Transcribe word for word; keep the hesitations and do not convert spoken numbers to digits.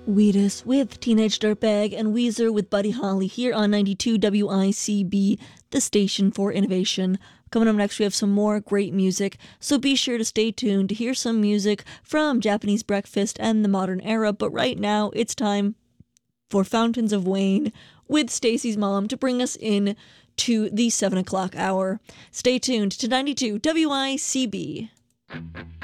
Wheatus with Teenage Dirtbag and Weezer with Buddy Holly here on ninety-two W I C B, the station for innovation. Coming up next, we have some more great music, so be sure to stay tuned to hear some music from Japanese Breakfast and the modern era. But right now, it's time for Fountains of Wayne with Stacy's mom to bring us in to the seven o'clock hour. Stay tuned to ninety-two W I C B.